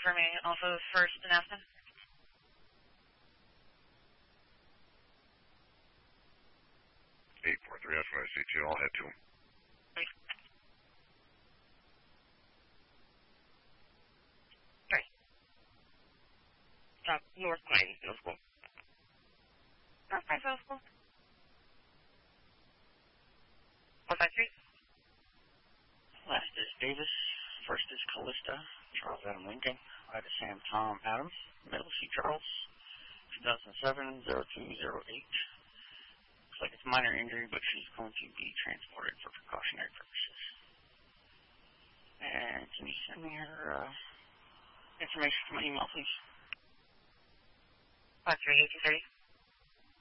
for me off of First and Aspen. 843, that's what I see too. I'll head to him. Right. Stop North Pine Middle School. North Pine Middle School. 153. Last is Davis. First is Callista. Charles Adam Lincoln. Right is Sam Tom Adams. Middle C Charles. 2007-0208. Looks like it's minor injury, but she's going to be transported for precautionary purposes. And can you send me her information to my email, please? 138-230.